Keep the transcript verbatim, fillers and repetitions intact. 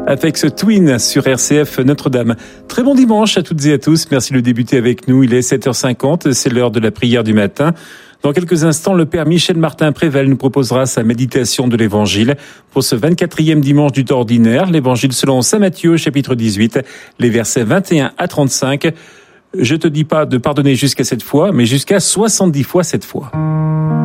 avec ce Twin sur R C F Notre-Dame. Très bon dimanche à toutes et à tous. Merci de débuter avec nous. Il est sept heures cinquante, c'est l'heure de la prière du matin. Dans quelques instants, le Père Michel Martin Prével nous proposera sa méditation de l'Évangile pour ce vingt-quatrième dimanche du temps ordinaire. L'Évangile selon saint Matthieu, chapitre dix-huit, les versets vingt et un à trente-cinq. Je te dis pas de pardonner jusqu'à sept fois, mais jusqu'à soixante-dix fois sept fois.